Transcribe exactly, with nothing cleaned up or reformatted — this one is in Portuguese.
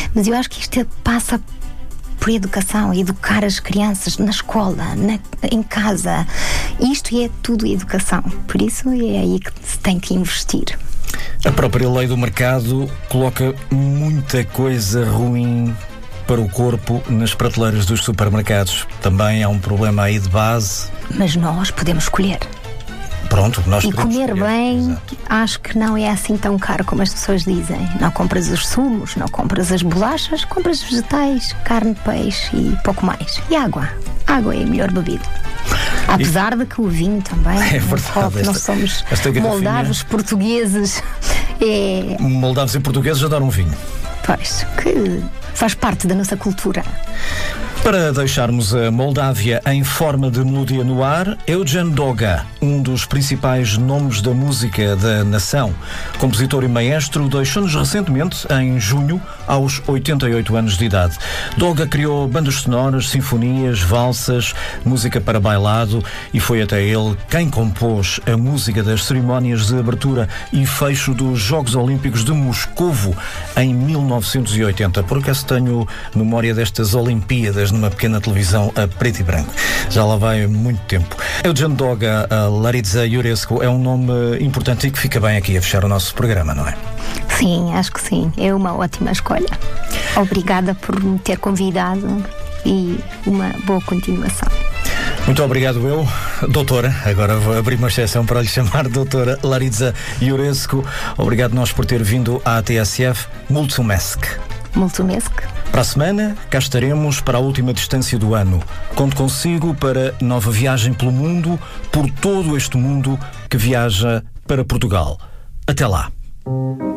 Mas eu acho que isto passa por educação, educar as crianças na escola, na, em casa. Isto é tudo educação. Por isso é aí que se tem que investir. A própria lei do mercado coloca muita coisa ruim para o corpo nas prateleiras dos supermercados. Também há um problema aí de base. Mas nós podemos escolher. Pronto, nós E podemos comer escolher. bem, Exato. acho que não é assim tão caro como as pessoas dizem. Não compras os sumos, não compras as bolachas, compras vegetais, carne, peixe e pouco mais. E água. Água é a melhor bebida. Apesar de que o vinho também, É um verdade, copo, esta- nós somos esta garrafinha- moldavos, portugueses. É, Moldavos e portugueses adoram vinho. pois, que faz parte da nossa cultura. Para deixarmos a Moldávia em forma de melodia no ar, Eugen Doga, um dos principais nomes da música da nação. Compositor e maestro, deixou-nos recentemente, em junho, aos oitenta e oito anos de idade. Doga criou bandas sonoras, sinfonias, valsas, música para bailado e foi até ele quem compôs a música das cerimónias de abertura e fecho dos Jogos Olímpicos de Moscovo em mil novecentos e oitenta. Por acaso tenho memória destas Olimpíadas numa pequena televisão a preto e branco. Já lá vai muito tempo. Eugen Doga, a Laritza Iurescu, é um nome importante e que fica bem aqui a fechar o nosso programa, não é? Sim, acho que sim. É uma ótima escolha. Obrigada por me ter convidado e uma boa continuação. Muito obrigado eu, doutora, agora vou abrir uma exceção para lhe chamar doutora Laritza Iurescu. Obrigado nós por ter vindo à T S F. Mulțumesc. Mulțumesc. Para a semana, cá estaremos para a última distância do ano. Conto consigo para nova viagem pelo mundo, por todo este mundo que viaja para Portugal. Até lá.